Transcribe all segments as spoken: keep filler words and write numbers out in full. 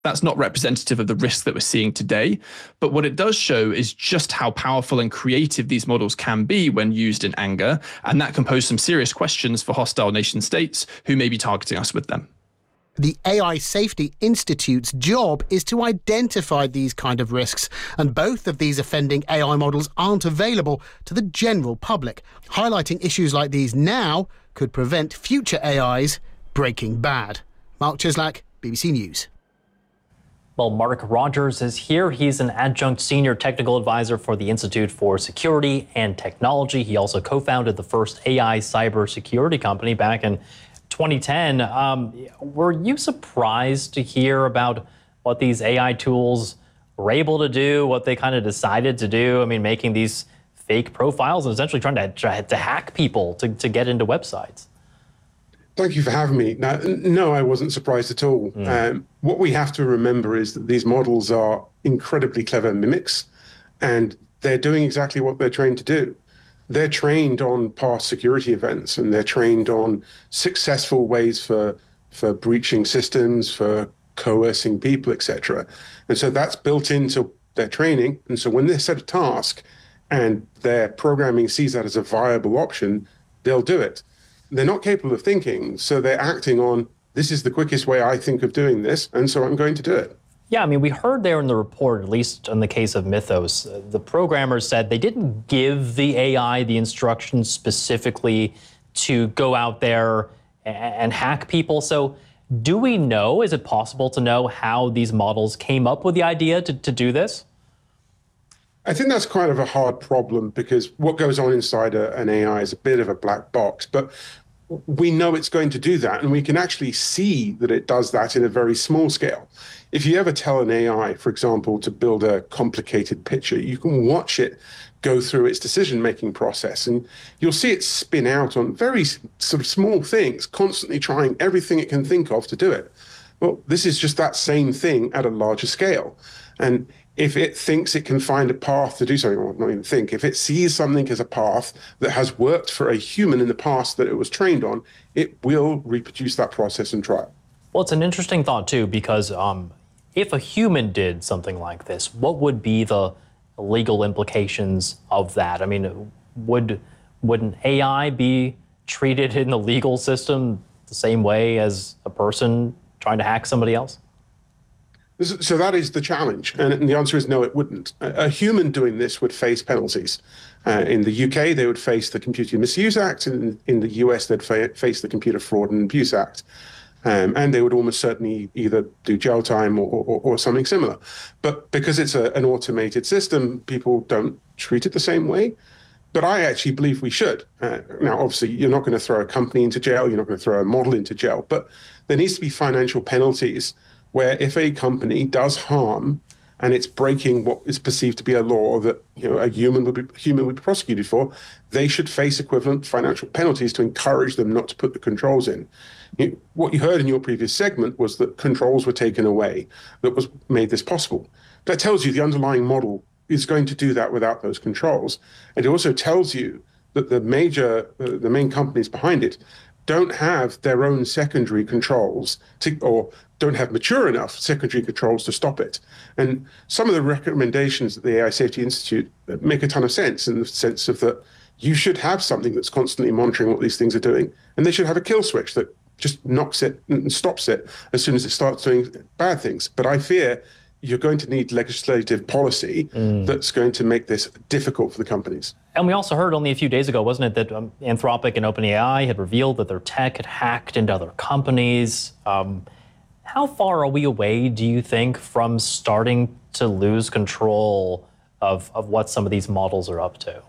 That's not representative of the risk that we're seeing today. But what it does show is just how powerful and creative these models can be when used in anger. And that can pose some serious questions for hostile nation states who may be targeting us with them. The A I Safety Institute's job is to identify these kind of risks, and both of these offending A I models aren't available to the general public. Highlighting issues like these now could prevent future A Is breaking bad. Mark Cieslak, B B C News. Well, Mark Rogers is here. He's an adjunct senior technical advisor for the Institute for Security and Technology. He also co-founded the first A I cybersecurity company back in twenty ten. Um, were you surprised to hear about what these A I tools were able to do, what they kind of decided to do? I mean, making these fake profiles and essentially trying to, try to hack people to, to get into websites. Thank you for having me. Now, no, I wasn't surprised at all. Mm. Um, what we have to remember is that these models are incredibly clever mimics, and they're doing exactly what they're trained to do. They're trained on past security events, and they're trained on successful ways for for breaching systems, for coercing people, et cetera. And so that's built into their training. And so when they're set a task and their programming sees that as a viable option, they'll do it. They're not capable of thinking, so they're acting on, this is the quickest way I think of doing this, and so I'm going to do it. Yeah, I mean, we heard there in the report, at least in the case of Mythos, uh, the programmers said they didn't give the A I the instructions specifically to go out there and, and hack people. So do we know, is it possible to know how these models came up with the idea to, to do this? I think that's kind of a hard problem, because what goes on inside a, an A I is a bit of a black box. But we know it's going to do that, and we can actually see that it does that in a very small scale. If you ever tell an A I, for example, to build a complicated picture, you can watch it go through its decision-making process, and you'll see it spin out on very sort of small things, constantly trying everything it can think of to do it. Well, this is just that same thing at a larger scale. And if it thinks it can find a path to do something, or not even think, if it sees something as a path that has worked for a human in the past that it was trained on, it will reproduce that process and try it. Well, it's an interesting thought, too, because um, if a human did something like this, what would be the legal implications of that? I mean, would, would an A I be treated in the legal system the same way as a person trying to hack somebody else? So that is the challenge, and the answer is no, it wouldn't. A human doing this would face penalties. Uh, in the U K, they would face the Computer Misuse Act, and in the U S, they'd fa face the Computer Fraud and Abuse Act. Um, and they would almost certainly either do jail time or, or, or something similar. But because it's a, an automated system, people don't treat it the same way. But I actually believe we should. Uh, now, obviously, you're not going to throw a company into jail, you're not going to throw a model into jail, but there needs to be financial penalties where if a company does harm and it's breaking what is perceived to be a law that, you know, a human would be, human would be prosecuted for, they should face equivalent financial penalties to encourage them not to put the controls in. You, what you heard in your previous segment was that controls were taken away that was made this possible. That tells you the underlying model is going to do that without those controls. And it also tells you that the major, uh, the main companies behind it don't have their own secondary controls to, or don't have mature enough secondary controls to stop it. And some of the recommendations at the A I Safety Institute make a ton of sense, in the sense of that you should have something that's constantly monitoring what these things are doing, and they should have a kill switch that just knocks it and stops it as soon as it starts doing bad things. But I fear you're going to need legislative policy mm. that's going to make this difficult for the companies. And we also heard only a few days ago, wasn't it, that um, Anthropic and OpenAI had revealed that their tech had hacked into other companies. Um, how far are we away, do you think, from starting to lose control of, of what some of these models are up to?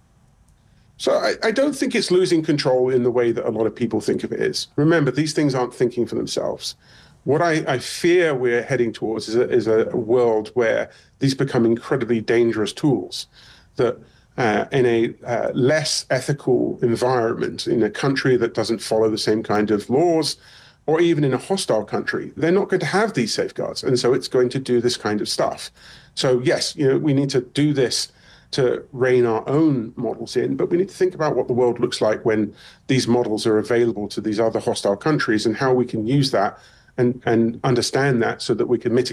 So I, I don't think it's losing control in the way that a lot of people think of it is. Remember, these things aren't thinking for themselves. What I, I fear we're heading towards is a, is a world where these become incredibly dangerous tools that uh, in a uh, less ethical environment, in a country that doesn't follow the same kind of laws, or even in a hostile country, they're not going to have these safeguards. And so it's going to do this kind of stuff. So yes, you know, we need to do this to rein our own models in, but we need to think about what the world looks like when these models are available to these other hostile countries and how we can use that and, and understand that so that we can mitigate